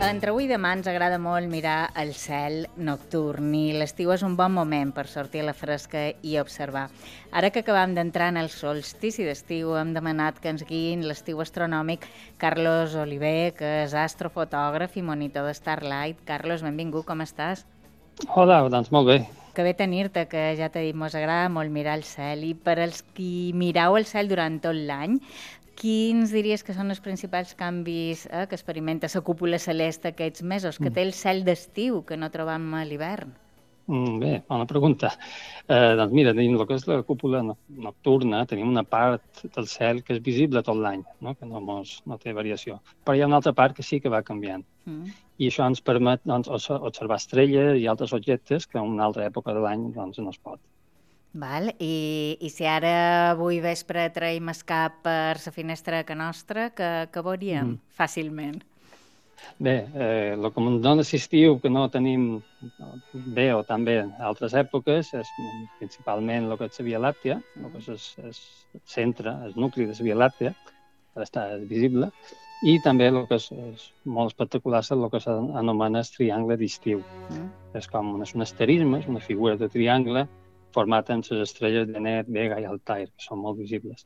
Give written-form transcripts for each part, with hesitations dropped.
Entre avui i demà ens agrada molt mirar el cel nocturn i l'estiu és un bon moment per sortir a la fresca i observar. Ara que acabam d'entrar en el solstici d'estiu, hem demanat que ens guiïn l'estiu astronòmic Carlos Oliver, que és astrofotògraf i monitor de Starlight. Carlos, benvingut, com estàs? Hola, doncs molt bé. Que bé tenir-te, que ja t'he dit, mos agrada molt mirar el cel. I per als qui mirau el cel durant tot l'any, quins diries que són els principals canvis que experimenta la cúpula celeste aquests mesos, que té el cel d'estiu, que no trobam a l'hivern? Bé, bona pregunta. Doncs mira, tenim el que és la cúpula nocturna, tenim una part del cel que és visible tot l'any, no? Que no té variació. Però hi ha una altra part que sí que va canviant. I això ens permet observar estrelles i altres objectes que en una altra època de l'any no es pot. Val. I si ara avui vespre traiem el cap per la finestra que nostra, que veuríem fàcilment? Bé, el que ens dona l'estiu que no tenim bé o tan bé en altres èpoques és principalment el que és la Via Làctea, el que és el centre, el nucli de la Via Làctea, està visible, i també el que és molt espectacular és el que s'anomena el triangle d'estiu. És com un asterisme, és una figura de triangle format en les estrelles de Net, Vega i Altair, que són molt visibles.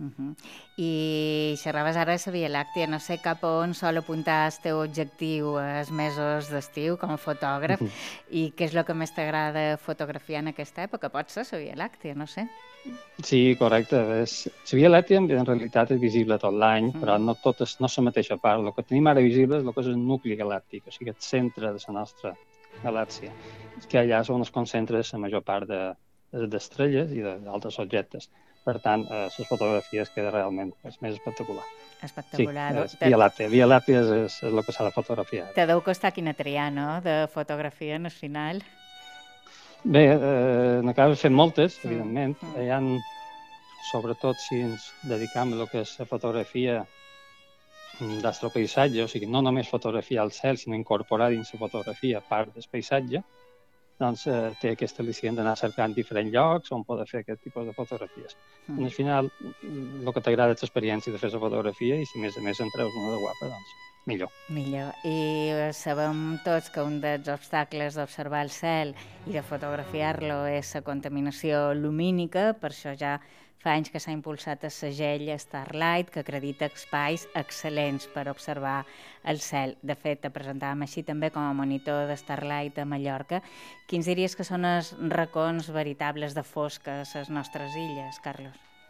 I xerraves ara de la Via Làctea, no sé cap a on sol apuntar el teu objectiu els mesos d'estiu com a fotògraf i què és el que més t'agrada fotografiar en aquesta època? Pot ser la Via Làctea, no sé. Sí, correcte. La Via Làctea en realitat és visible tot l'any, però no tot és la mateixa part. El que tenim ara visible és el que és el nucli galàctic, o sigui, el centre de la nostra galàxia, que allà és on es concentra la major part d'estrelles i d'altres objectes. Per tant, les fotografies queda realment més espectacular. Espectacular. Sí, Via Làctea. Via Làctea és el que s'ha de fotografiar. Te deu costar quina triar, no?, de fotografia en el final. Bé, n'acabes fent moltes, evidentment. Hi ha, sobretot si ens dedicam a el que és la fotografia d'astropaisatge, o sigui, no només fotografiar el cel, sinó incorporar dins la fotografia part del paisatge, doncs té aquest al·licient d'anar cercant diferents llocs on poder fer aquest tipus de fotografies. Al final, el que t'agrada és l'experiència de fer la fotografia i si a més en treus una de guapa, doncs millor. Millor. I sabem tots que un dels obstacles d'observar el cel i de fotografiar-lo és la contaminació lumínica, per això ja fa anys que s'ha impulsat el segell Starlight, que acredita espais excel·lents per observar el cel. De fet, te presentàvem així també com a monitor de Starlight a Mallorca. Quins diries que són els racons veritables de fosc a les nostres illes, Carlos?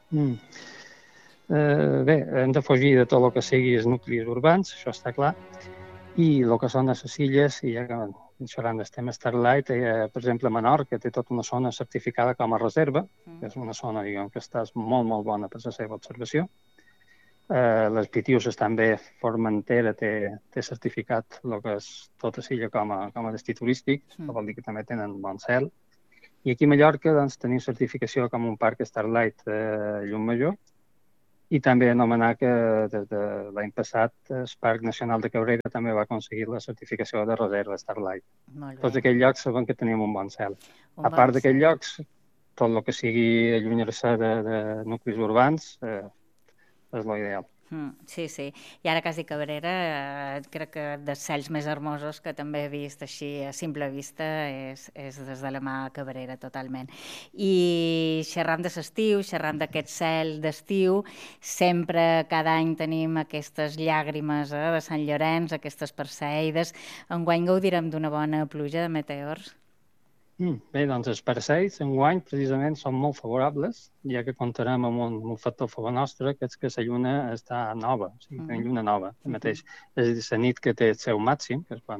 Bé, hem de fugir de tot el que sigui els nuclis urbans, això està clar, i el que són les illes, i ja que xerrant del tema Starlight, per exemple, Menorca té tota una zona certificada com a reserva, que és una zona, diguem, que està molt, molt bona per la seva observació. Les Pitiuses també, Formentera té certificat el que és tota l'illa com a destí turístic, que vol dir que també tenen bon cel. I aquí a Mallorca doncs, tenim certificació com un parc Starlight Llum-Major, i també anomenar que des de l'any passat el Parc Nacional de Cabrera també va aconseguir la certificació de reserva Starlight. Tots aquells llocs saben que tenim un bon cel. A part d'aquells llocs, tot el que sigui allunyar-se de nuclis urbans és l'ideal. Sí, sí. I ara que has dit Cabrera, crec que dels cels més hermosos que també he vist així a simple vista és des de la mà Cabrera, totalment. I xerrant de l'estiu, xerrant d'aquest cel d'estiu, sempre cada any tenim aquestes llàgrimes de Sant Llorenç, aquestes perseides. Enguany gaudirem d'una bona pluja de meteors. Bé, doncs els parcells enguany precisament són molt favorables, ja que comptarem amb un factor a favor nostre, que és que la lluna està nova, o sigui, tenim lluna nova. Mateix, és la nit que té el seu màxim, que és quan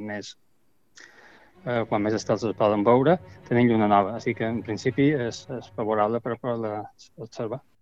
més estels es poden veure, tenim lluna nova. Així que en principi és favorable per poder-la observar.